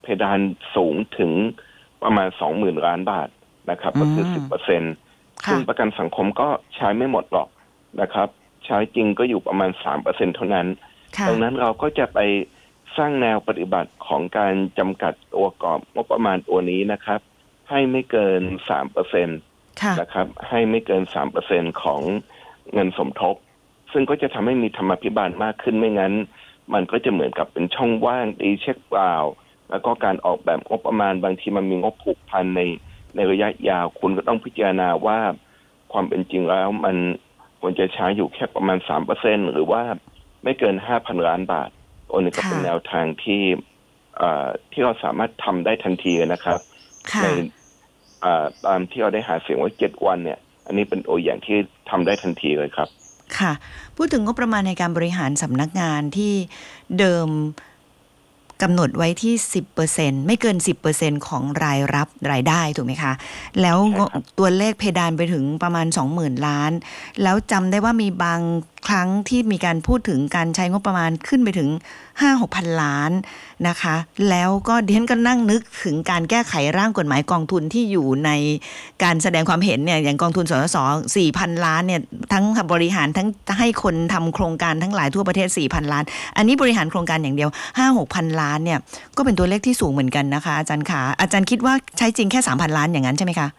เพดานสูงถึงประมาณ 20,000 ล้านบาทนะครับก็คือ 10% ซึ่งประกันสังคมก็ใช้ไม่หมดหรอกนะครับใช้จริงก็อยู่ประมาณ 3% เท่านั้นดังนั้นเราก็จะไปสร้างแนวปฏิบัติของการจำกัดตัวกรอบงบประมาณตัวนี้นะครับให้ไม่เกิน 3% นะครับให้ไม่เกิน 3% ของเงินสมทบซึ่งก็จะทำให้มีธรรมาภิบาลมากขึ้นไม่งั้นมันก็จะเหมือนกับเป็นช่องว่างตีเช็คเปล่าแล้วก็การออกแบบงบประมาณบางทีมันมีงบผูกพันในระยะยาวคุณก็ต้องพิจารณาว่าความเป็นจริงแล้วมันควรจะใช้อยู่แค่ประมาณ 3% หรือว่าไม่เกิน 5,000 ล้านบาทอันนี้ก็เป็นแนวทางที่เราสามารถทำได้ทันทีนะครับในตามที่เราได้หาเสียงไว้7 วันเนี่ยอันนี้เป็นตัวอย่างที่ทำได้ทันทีเลยครับค่ะพูดถึงงบประมาณในการบริหารสำนักงานที่เดิมกำหนดไว้ที่ 10% ไม่เกิน 10% ของรายรับรายได้ถูกไหมคะแล้วตัวเลขเพดานไปถึงประมาณ 20,000 ล้านแล้วจำได้ว่ามีบางครั้งที่มีการพูดถึงการใช้งบประมาณขึ้นไปถึง 5-6,000 ล้านนะคะแล้วก็ดิฉันก็นั่งนึกถึงการแก้ไขร่างกฎหมายกองทุนที่อยู่ในการแสดงความเห็นเนี่ยอย่างกองทุนสสส. 4,000 ล้านเนี่ยทั้งบริหารทั้งให้คนทำโครงการทั้งหลายทั่วประเทศ 4,000 ล้านอันนี้บริหารโครงการอย่างเดียว 5-6,000 ล้านเนี่ยก็เป็นตัวเลขที่สูงเหมือนกันนะคะอาจารย์ขาอาจารย์คิดว่าใช้จริงแค่ 3,000 ล้านอย่างนั้นใช่ไหมคะ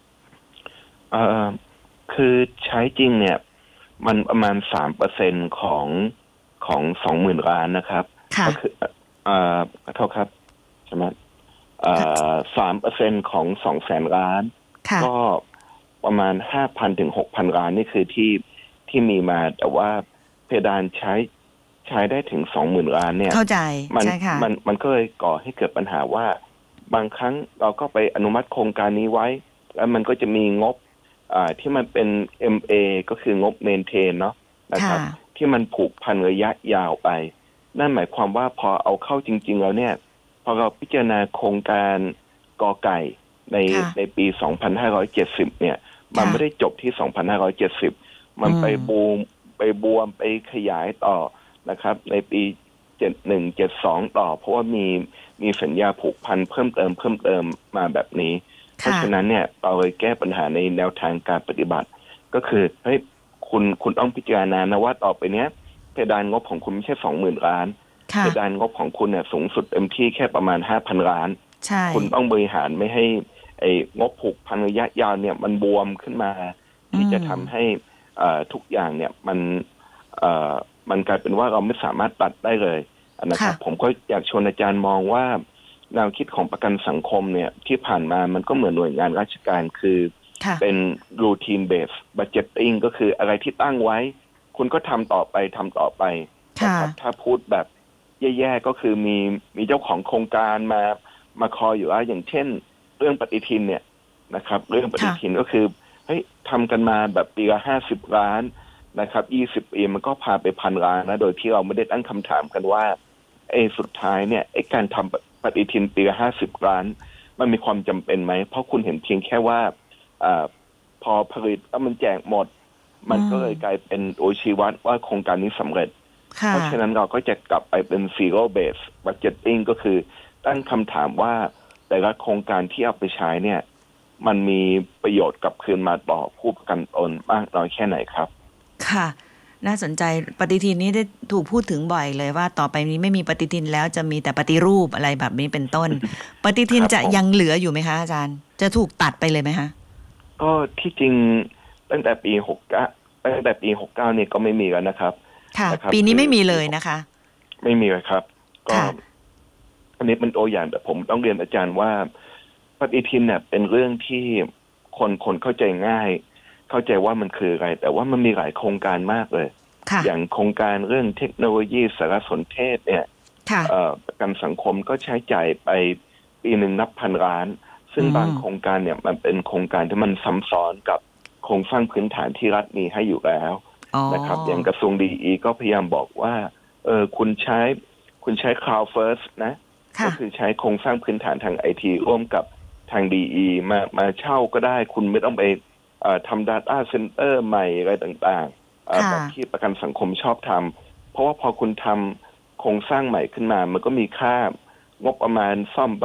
คือใช้จริงเนี่ยมันประมาณ 3% ของ20,000 ล้านนะครับก็คือเท่าครับใช่ไหม3% ของ 200,000 ล้านก็ประมาณ 5,000 ถึง 6,000 ล้านนี่คือที่มีมาแต่ว่าเพดานใช้ได้ถึง 20,000 ล้านเนี่ยเข้าใจใช่ค่ะมันก็เลยก่อให้เกิดปัญหาว่าบางครั้งเราก็ไปอนุมัติโครงการนี้ไว้แล้วมันก็จะมีงบที่มันเป็น MA ก็คืองบเมนเทนเนาะนะครับที่มันผูกพันระยะยาวไปนั่นหมายความว่าพอเอาเข้าจริงๆแล้วเนี่ยพอเราพิจารณาโครงการกอไก่ในปี 2570 เนี่ยมันไม่ได้จบที่ 2570 มันไปบวมไปขยายต่อนะครับในปี 71 72 ต่อเพราะว่ามีสัญญาผูกพันเพิ่มเติมมาแบบนี้เพราะฉะนั้นเนี่ยเราเลยแก้ปัญหาในแนวทางการปฏิบัติก็คือเฮ้ยคุณต้องพิจารณานะว่าต่อไปเนี้ยเพดานงบของคุณไม่ใช่ 20,000 ล้านเพดานงบของคุณเนี่ยสูงสุดเต็มที่แค่ประมาณ 5,000 ล้านคุณต้องบริหารไม่ให้งบผูกพันระยะยาวเนี่ยมันบวมขึ้นมาที่จะทำให้ทุกอย่างเนี่ยมันกลายเป็นว่าเราไม่สามารถตัดได้เลยนะครับผมก็อยากชวนอาจารย์มองว่าแนวคิดของประกันสังคมเนี่ยที่ผ่านมามันก็เหมือนหน่วยงานราชการคือเป็น routine based budgeting ก็คืออะไรที่ตั้งไว้คุณก็ทำต่อไปนะครับถ้าพูดแบบแย่ๆก็คือมีเจ้าของโครงการมาคอยอยู่แล้วอย่างเช่นเรื่องปฏิทินเนี่ยนะครับเรื่องปฏิทินก็คือเฮ้ยทำกันมาแบบปีละ50 ล้านนะครับ20 ปีมันก็พาไป1,000 ล้านนะโดยที่เราไม่ได้ตั้งคำถามกันว่าสุดท้ายเนี่ยการทำปฏิทินปีละ50 ล้านมันมีความจำเป็นไหมเพราะคุณเห็นเพียงแค่ว่าพอผลิตแล้วมันแจกหมดมันก็เลยกลายเป็นตัวชี้วัดว่าโครงการนี้สำเร็จเพราะฉะนั้นเราก็จะกลับไปเป็น zero base budgeting ก็คือตั้งคำถามว่าแต่ละโครงการที่เอาไปใช้เนี่ยมันมีประโยชน์กลับคืนมาต่อผู้ประกันตนมากน้อยแค่ไหนครับค่ะน่าสนใจปฏิทินนี้ได้ถูกพูดถึงบ่อยเลยว่าต่อไปนี้ไม่มีปฏิทินแล้วจะมีแต่ปฏิรูปอะไรแบบนี้เป็นต้น ปฏิทินจะยังเหลืออยู่ไหมคะอาจารย์จะถูกตัดไปเลยไหมคะก็ที่จริงตั้งแต่ปี69เนี่ยก็ไม่มีแล้วนะครับค่ะปีนี้ไม่มีเลยนะคะไม่มีเลยครับก็อันนี้เป็นตัวอย่างแต่ผมต้องเรียนอาจารย์ว่าปฏิทินเนี่ยเป็นเรื่องที่คนเข้าใจง่ายเข้าใจว่ามันคืออะไรแต่ว่ามันมีหลายโครงการมากเลยอย่างโครงการเรื่องเทคโนโลยีสารสนเทศเนี่ยประกันสังคมก็ใช้จ่ายไปปีหนึ่งนับพันล้านซึ่งบางโครงการเนี่ยมันเป็นโครงการที่มันซ้ำซ้อนกับโครงสร้างพื้นฐานที่รัฐมีให้อยู่แล้วนะครับอย่างกระทรวงดีก็พยายามบอกว่าคุณใช้ Cloud First นะก็คือใช้โครงสร้างพื้นฐานทางไอทีร่วมกับทางดีมาเช่าก็ได้คุณไม่ต้องไปทำ data center ใหม่อะไรต่างๆแบบที่ประกันสังคมชอบทำเพราะว่าพอคุณทำโครงสร้างใหม่ขึ้นมามันก็มีค่างบประมาณซ่อม